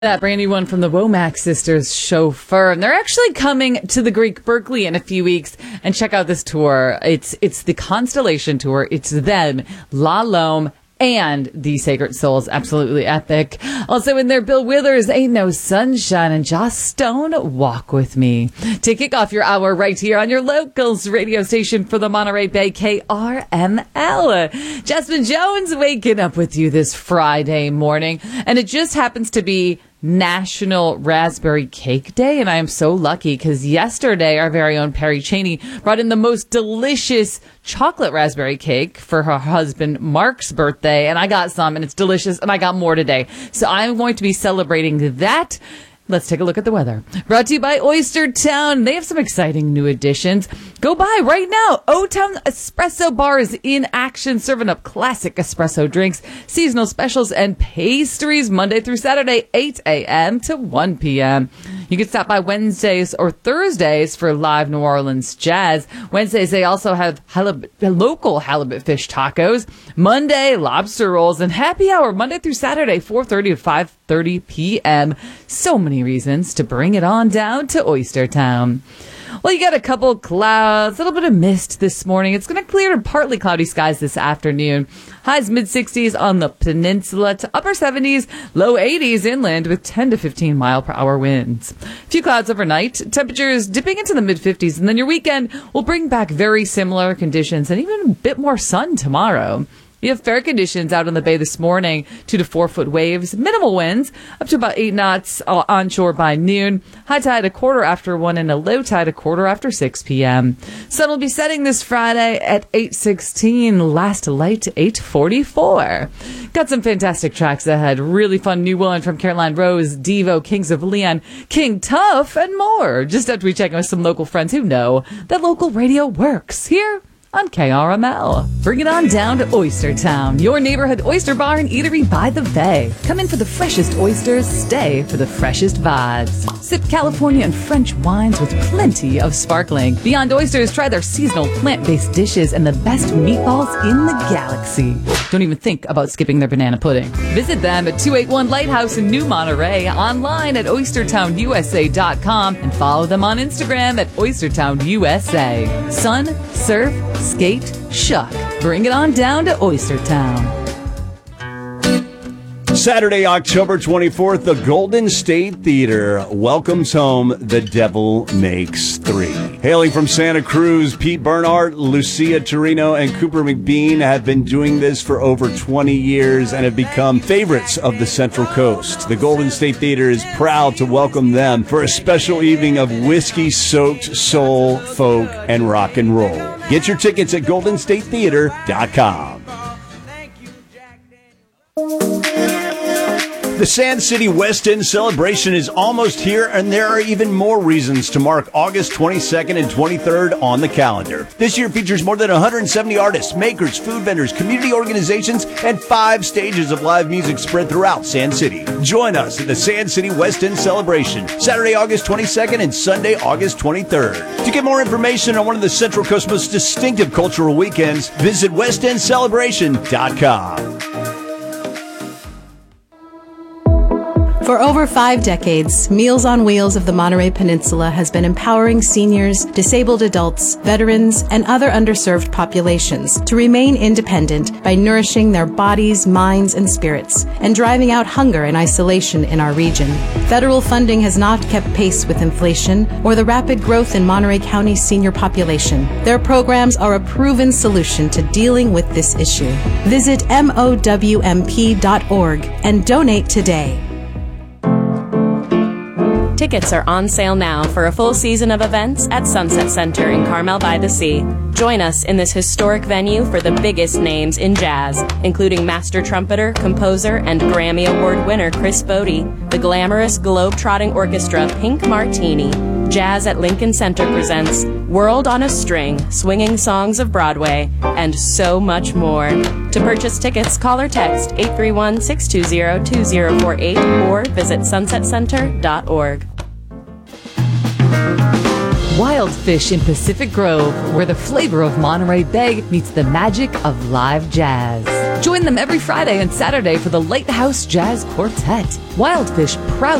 That brand new one from the Womack Sisters, Chauffeur. And they're actually coming to the Greek Berkeley in a few weeks. And check out this tour. It's the Constellation Tour. It's them, La Lome, and the Sacred Souls. Absolutely epic. Also in there, Bill Withers, Ain't No Sunshine, and Joss Stone, Walk With Me. To kick off your hour right here on your locals radio station for the Monterey Bay, KRML. Jasmine Jones waking up with you this Friday morning. And it just happens to be National Raspberry Cake Day, and I am so lucky because yesterday our very own Perry Cheney brought in the most delicious chocolate raspberry cake for her husband Mark's birthday, and I got some, and it's delicious, and I got more today. So I'm going to be celebrating that. Let's take a look at the weather. Brought to you by Oyster Town. They have some exciting new additions. Go by right now. O-Town Espresso Bar is in action, serving up classic espresso drinks, seasonal specials, and pastries Monday through Saturday, 8 a.m. to 1 p.m. You can stop by Wednesdays or Thursdays for live New Orleans jazz. Wednesdays, they also have local halibut fish tacos. Monday, lobster rolls, and happy hour Monday through Saturday, 4:30 to 5:30 p.m. So many reasons to bring it on down to Oyster Town. Well, you got a couple clouds, a little bit of mist this morning. It's going to clear to partly cloudy skies this afternoon. Highs mid-60s on the peninsula to upper 70s, low 80s inland with 10 to 15 mile per hour winds. A few clouds overnight, temperatures dipping into the mid-50s, and then your weekend will bring back very similar conditions and even a bit more sun tomorrow. You have fair conditions out on the bay this morning, 2 to 4 foot waves, minimal winds, up to about 8 knots onshore by noon. High tide a quarter after 1 and a low tide a quarter after 6 p.m. Sun will be setting this Friday at 8:16, last light 8:44. Got some fantastic tracks ahead. Really fun new one from Caroline Rose, Devo, Kings of Leon, King Tough, and more. Just after we check in with some local friends who know that local radio works here on KRML. Bring it on down to Oyster Town, your neighborhood oyster bar and eatery by the bay. Come in for the freshest oysters, stay for the freshest vibes. Sip California and French wines with plenty of sparkling. Beyond Oysters, try their seasonal plant-based dishes and the best meatballs in the galaxy. Don't even think about skipping their banana pudding. Visit them at 281 Lighthouse in New Monterey, online at oystertownusa.com, and follow them on Instagram at oystertownusa. Sun, surf, skate, shuck. Bring it on down to Oyster Town. Saturday, October 24th, the Golden State Theater welcomes home The Devil Makes Three. Hailing from Santa Cruz, Pete Bernhardt, Lucia Torino, and Cooper McBean have been doing this for over 20 years and have become favorites of the Central Coast. The Golden State Theater is proud to welcome them for a special evening of whiskey-soaked soul, folk, and rock and roll. Get your tickets at goldenstatetheater.com. The Sand City West End celebration is almost here, and there are even more reasons to mark August 22nd and 23rd on the calendar. This year features more than 170 artists, makers, food vendors, community organizations, and 5 stages of live music spread throughout Sand City. Join us at the Sand City West End celebration, Saturday, August 22nd and Sunday, August 23rd. To get more information on one of the Central Coast's most distinctive cultural weekends, visit westendcelebration.com. For over 5 decades, Meals on Wheels of the Monterey Peninsula has been empowering seniors, disabled adults, veterans, and other underserved populations to remain independent by nourishing their bodies, minds, and spirits, and driving out hunger and isolation in our region. Federal funding has not kept pace with inflation or the rapid growth in Monterey County's senior population. Their programs are a proven solution to dealing with this issue. Visit MOWMP.org and donate today. Tickets are on sale now for a full season of events at Sunset Center in Carmel by the Sea. Join us in this historic venue for the biggest names in jazz, including master trumpeter, composer, and Grammy Award winner Chris Bodie, the glamorous globe-trotting orchestra Pink Martini. Jazz at Lincoln Center presents World on a String, Swinging Songs of Broadway, and so much more. To purchase tickets, call or text 831-620-2048 or visit sunsetcenter.org. Wild Fish in Pacific Grove, where the flavor of Monterey Bay meets the magic of live jazz. Join them every Friday and Saturday for the Lighthouse Jazz Quartet. Wildfish proud